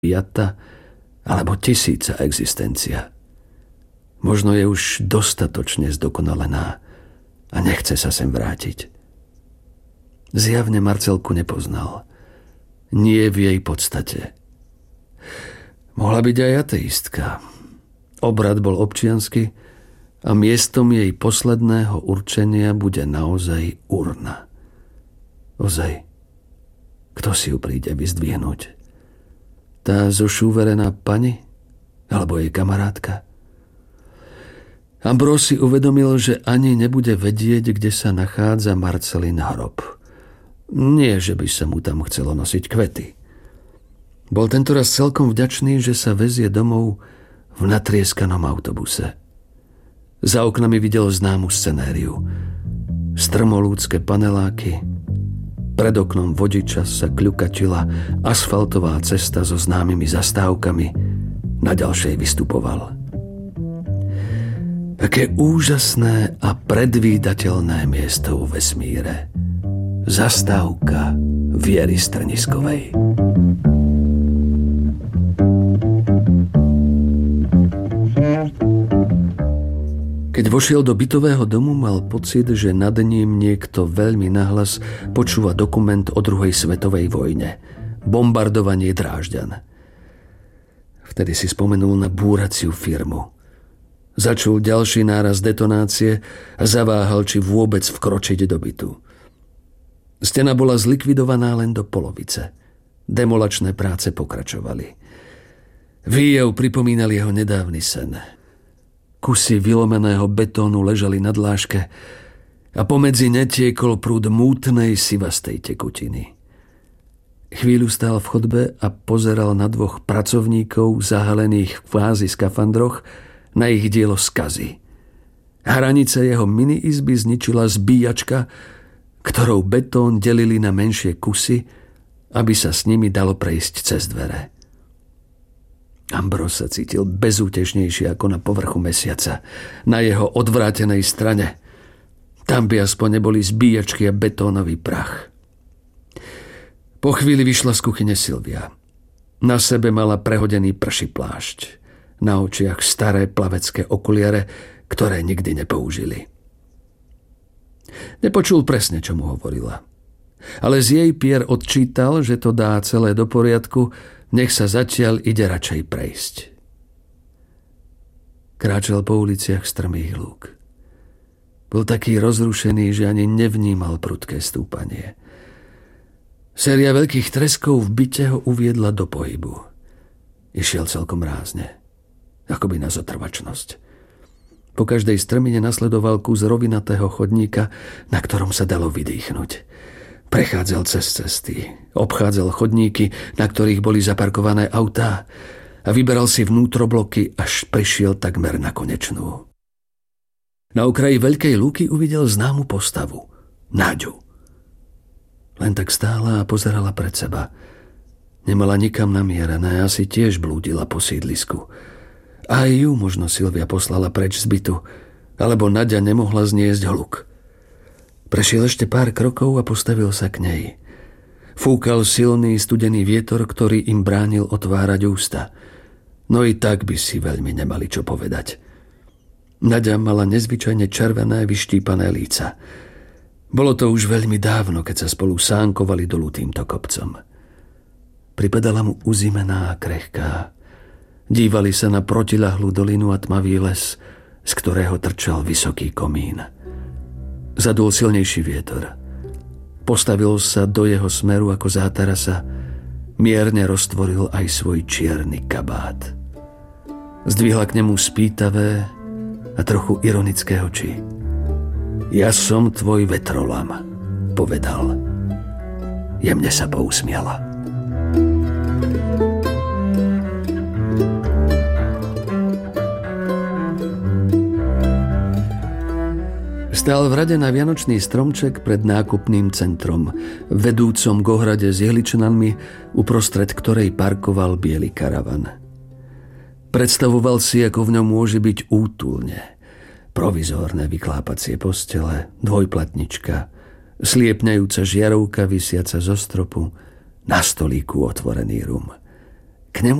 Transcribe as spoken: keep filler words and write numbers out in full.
piata alebo tisíca existencia. Možno je už dostatočne zdokonalená a nechce sa sem vrátiť. Zjavne Marcelku nepoznal. Nie v jej podstate. Mohla byť aj ateistka. Obrad bol občiansky a miestom jej posledného určenia bude naozaj urna. Ozaj, kto si ju príde vyzdvihnúť? Tá zošúverená pani? Alebo jej kamarátka? Ambrós si uvedomil, že ani nebude vedieť, kde sa nachádza Marcelin hrob. Nie, že by sa mu tam chcelo nosiť kvety. Bol tentoraz celkom vďačný, že sa vezie domov v natrieskanom autobuse. Za oknami videl známu scenériu. Strmolúdske paneláky. Pred oknom vodiča sa kľukačila asfaltová cesta so známymi zastávkami. Na ďalšej vystupoval. Aké úžasné a predvídateľné miesto vo vesmíre. Zastávka Viery Strniskovej. Keď vošiel do bytového domu, mal pocit, že nad ním niekto veľmi nahlas počúva dokument o druhej svetovej vojne. Bombardovanie Drážďan. Vtedy si spomenul na búraciu firmu. Začul ďalší náraz detonácie a zaváhal, či vôbec vkročiť do bytu. Stena bola zlikvidovaná len do polovice. Demolačné práce pokračovali. Výjev pripomínal jeho nedávny sen. Kusy vylomeného betónu ležali na dláške a pomedzi ne tiekol prúd mútnej sivastej tekutiny. Chvíľu stál v chodbe a pozeral na dvoch pracovníkov zahalených v kvázi skafandroch na ich dielo skazy. Hranice jeho mini-izby zničila zbíjačka, ktorou betón delili na menšie kusy, aby sa s nimi dalo prejsť cez dvere. Ambrós sa cítil bezútešnejšie ako na povrchu mesiaca, na jeho odvrátenej strane. Tam by aspoň neboli zbíjačky a betónový prach. Po chvíli vyšla z kuchyne Silvia. Na sebe mala prehodený prší plášť. Na očiach staré plavecké okuliare, ktoré nikdy nepoužili. Nepočul presne, čo mu hovorila. Ale z jej pier odčítal, že to dá celé do poriadku, nech sa zatiaľ ide radšej prejsť. Kráčal po uliciach strmých lúk. Bol taký rozrušený, že ani nevnímal prudké stúpanie. Séria veľkých treskov v byte ho uviedla do pohybu. Išiel celkom rázne, akoby na zotrvačnosť. Po každej strmine nasledoval kus rovinatého chodníka, na ktorom sa dalo vydýchnuť. Prechádzal cez cesty, obchádzal chodníky, na ktorých boli zaparkované autá a vyberal si vnútrobloky, až prišiel takmer na konečnú. Na okraji veľkej lúky uvidel známu postavu, Náďu. Len tak stála a pozerala pred seba. Nemala nikam namierené, asi tiež blúdila po sídlisku. Aj ju možno Silvia poslala preč z bytu, alebo Naďa nemohla zniesť hluk. Prešiel ešte pár krokov a postavil sa k nej. Fúkal silný studený vietor, ktorý im bránil otvárať ústa. No i tak by si veľmi nemali čo povedať. Naďa mala nezvyčajne červené, vyštípané líca. Bolo to už veľmi dávno, keď sa spolu sánkovali dolu týmto kopcom. Pripadala mu uzimená a krehká. Dívali sa na protiľahlú dolinu a tmavý les, z ktorého trčal vysoký komín. Zadul silnejší vietor. Postavil sa do jeho smeru ako zátarasa. Mierne roztvoril aj svoj čierny kabát. Zdvihla k nemu spýtavé a trochu ironické oči. Ja som tvoj vetrolam, povedal. Jemne sa pousmiala. Stál v rade na vianočný stromček pred nákupným centrom, vedúcom k ohrade s jehličnanmi, uprostred ktorej parkoval biely karavan. Predstavoval si, ako v ňom môže byť útulne. Provizórne vyklápacie postele, dvojplatnička, sliepňajúca žiarovka visiaca zo stropu, na stolíku otvorený rum. K nemu